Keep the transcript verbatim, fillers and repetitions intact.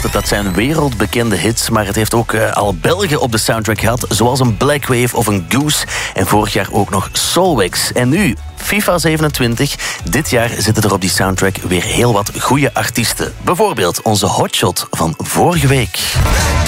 dat zijn wereldbekende hits, maar het heeft ook uh, al Belgen op de soundtrack gehad, zoals een Black Wave of een Goose. En vorig jaar ook nog Solvex. En nu, FIFA zevenentwintig. Dit jaar zitten er op die soundtrack weer heel wat goede artiesten. Bijvoorbeeld onze hotshot van vorige week.